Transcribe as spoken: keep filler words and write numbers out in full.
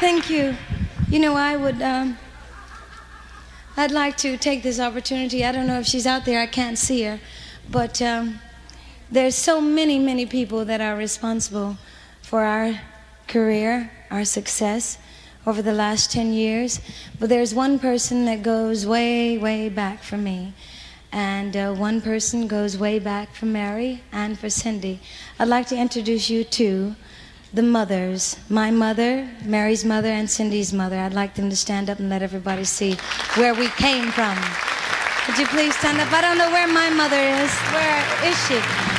Thank you. You know, I would, um, I'd like to take this opportunity. I don't know if she's out there. I can't see her. But um, there's so many, many people that are responsible for our career, our success over the last ten years. But there's one person that goes way, way back for me. And uh, one person goes way back for Mary and for Cindy. I'd like to introduce you to the mothers. My mother, Mary's mother, and Cindy's mother. I'd like them to stand up and let everybody see where we came from. Would you please stand up? I don't know where my mother is. Where is she?